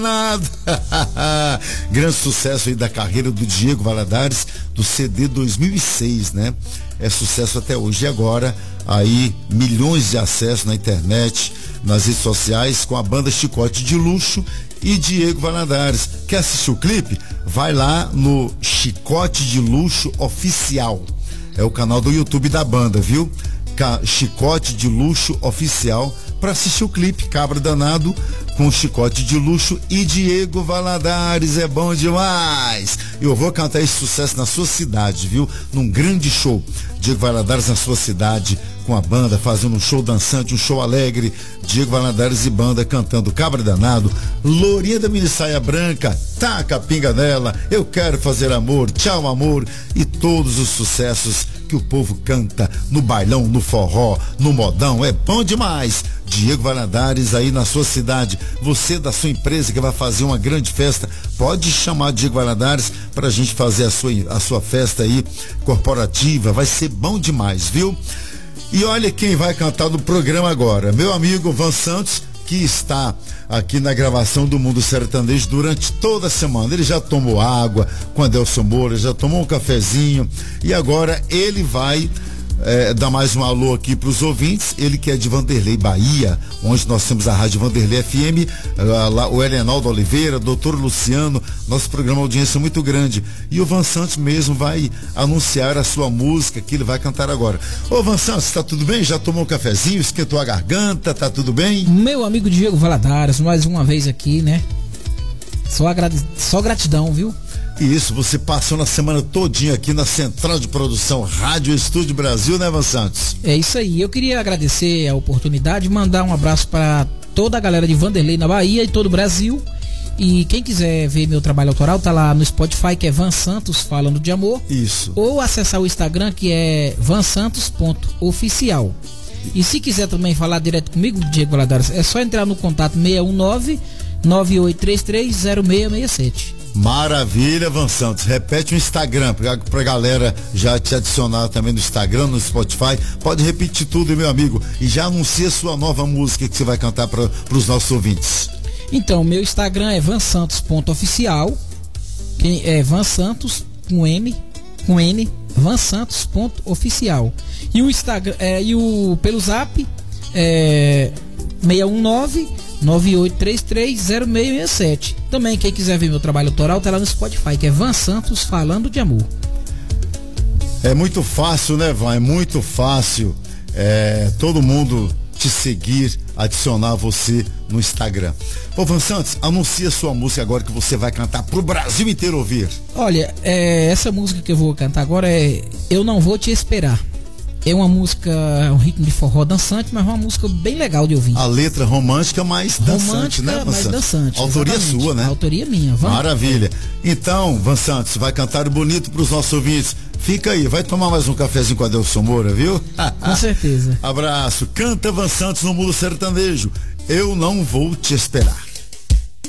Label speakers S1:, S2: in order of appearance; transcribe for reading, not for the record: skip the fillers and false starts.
S1: Grande sucesso aí da carreira do Diego Valadares, do CD 2006, né? É sucesso até hoje. E agora, aí, milhões de acessos na internet, nas redes sociais, com a banda Chicote de Luxo e Diego Valadares. Quer assistir o clipe? Vai lá no Chicote de Luxo Oficial. É o canal do YouTube da banda, viu? Chicote de Luxo Oficial, para assistir o clipe Cabra Danado com Chicote de Luxo e Diego Valadares. É bom demais. Eu vou cantar esse sucesso na sua cidade, viu? Num grande show. Diego Valadares na sua cidade, com a banda, fazendo um show dançante, um show alegre. Diego Valadares e banda cantando Cabra Danado, Lourinha da Mini Saia Branca, Taca a Pinga Nela, Eu Quero Fazer Amor, Tchau Amor, e todos os sucessos que o povo canta no bailão, no forró, no modão. É bom demais. Diego Valadares aí na sua cidade. Você da sua empresa que vai fazer uma grande festa, pode chamar Diego Valadares pra gente fazer a sua festa aí corporativa. Vai ser bom demais, viu? E olha quem vai cantar no programa agora. Meu amigo Van Santos, que está aqui na gravação do Mundo Sertanejo durante toda a semana. Ele já tomou água com Adelson Moura, já tomou um cafezinho e agora ele vai dar mais um alô aqui para os ouvintes. Ele que é de Vanderlei, Bahia, onde nós temos a Rádio Vanderlei FM, o Helenaldo Oliveira, doutor Luciano, nosso programa audiência muito grande. E o Van Santos mesmo vai anunciar a sua música que ele vai cantar agora. Ô Van Santos, tá tudo bem? Já tomou um cafezinho? Esquentou a garganta? Tá tudo bem?
S2: Meu amigo Diego Valadares, mais uma vez aqui, né? Só gratidão, viu?
S1: Isso, você passou na semana todinha aqui na Central de Produção Rádio Estúdio Brasil, né, Van Santos?
S2: É isso aí, eu queria agradecer a oportunidade, mandar um abraço para toda a galera de Vanderlei na Bahia e todo o Brasil. E quem quiser ver meu trabalho autoral, tá lá no Spotify, que é Van Santos Falando de Amor.
S1: Isso.
S2: Ou acessar o Instagram, que é vansantos.oficial. E se quiser também falar direto comigo, Diego Valadares, é só entrar no contato 619-9833-0667.
S1: Maravilha, Van Santos. Repete o Instagram pra galera já te adicionar também no Instagram, no Spotify. Pode repetir tudo, meu amigo. E já anuncia sua nova música que você vai cantar para os nossos ouvintes.
S2: Então, meu Instagram é vansantos.oficial. É Van Santos com N, vansantos.oficial. E o Instagram pelo Zap é 619-9833-0667. Também quem quiser ver meu trabalho autoral tá lá no Spotify, que é Van Santos Falando de Amor.
S1: É muito fácil, né, Van? É muito fácil todo mundo te seguir, adicionar você no Instagram. Ô Van Santos, anuncia sua música agora que você vai cantar pro Brasil inteiro ouvir.
S2: Olha, essa música que eu vou cantar agora é Eu Não Vou Te Esperar. É uma música, um ritmo de forró dançante, mas uma música bem legal de ouvir.
S1: A letra romântica mais dançante, né, Van
S2: mais
S1: Santos?
S2: Dançante.
S1: Autoria
S2: exatamente.
S1: sua, né?
S2: Autoria minha.
S1: Maravilha. Então, Van Santos, vai cantar bonito pros nossos ouvintes. Fica aí, vai tomar mais um cafezinho com a Adelson Moura, viu?
S2: Com certeza.
S1: Abraço. Canta Van Santos no Mundo Sertanejo. Eu Não Vou Te Esperar.